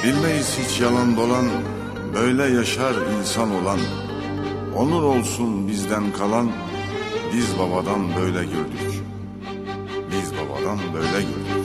Bilmeyiz hiç yalan dolan, böyle yaşar insan olan. Onur olsun bizden kalan, biz babadan böyle gördük. Biz babadan böyle gördük.